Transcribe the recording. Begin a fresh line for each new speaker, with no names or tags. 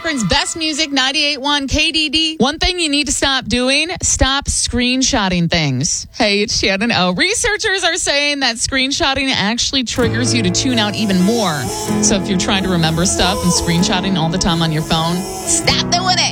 Akron's best music, 98.1 KDD. One thing you need to stop doing, stop screenshotting things. Hey, it's Shannon O. Researchers are saying that screenshotting actually triggers you to tune out even more. So if you're trying to remember stuff and screenshotting all the time on your phone, stop doing it.